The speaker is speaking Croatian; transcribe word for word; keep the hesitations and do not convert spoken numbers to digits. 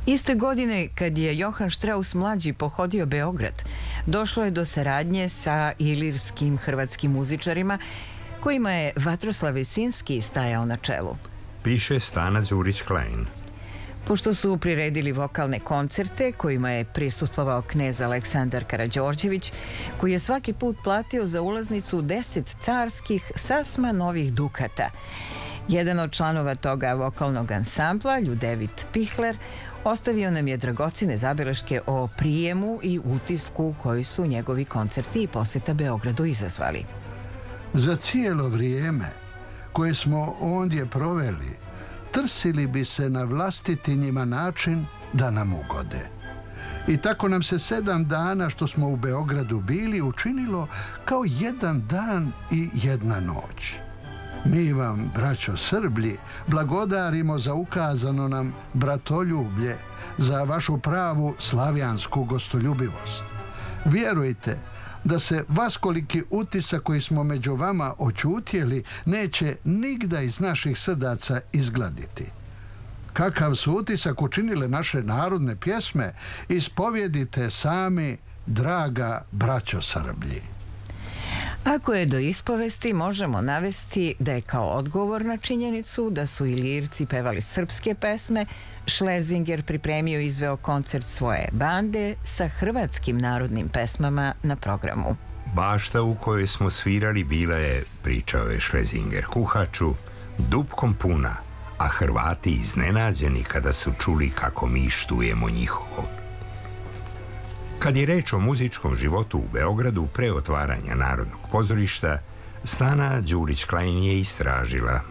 Iste godine, kad je Johan Strauss mlađi pohodio Beograd, došlo je do saradnje sa ilirskim hrvatskim muzičarima, kojima je Vatroslav Vesinski stajao na čelu. Piše Stana Đurić-Klein. Pošto su priredili vokalne koncerte kojima je prisustvovao knez Aleksandar Karađorđević, koji je svaki put platio za ulaznicu deset carskih sasma novih dukata. Jedan od članova toga vokalnog ansambla, Ljudevit Pihler, ostavio nam je dragocene zabeleške o prijemu i utisku koji su njegovi koncerti i poseta Beogradu izazvali. Za cijelo vrijeme koje smo ondje proveli, trsili bi se na vlastiti njima način da nam ugode. I tako nam se sedam dana što smo u Beogradu bili učinilo kao jedan dan i jedna noć. Mi vam, braćo Srblji, blagodarimo za ukazano nam bratoljublje, za vašu pravu slavijansku gostoljubivost. Vjerujte da se vaskoliki utisak koji smo među vama očutjeli neće nigda iz naših srdaca izgladiti. Kakav su utisak učinile naše narodne pjesme, ispovjedite sami, draga braćo Srblji. Ako je do ispovesti, možemo navesti da je kao odgovor na činjenicu da su Ilirci pevali srpske pesme, Schlesinger pripremio i izveo koncert svoje bande sa hrvatskim narodnim pesmama na programu. Bašta u kojoj smo svirali bila je, pričao je Schlesinger kuhaču, dupkom puna, a Hrvati iznenađeni kada su čuli kako mi štujemo njihovo. Kad je reč o muzičkom životu u Beogradu pre otvaranja Narodnog pozorišta, Stana Đurić-Klein je istražila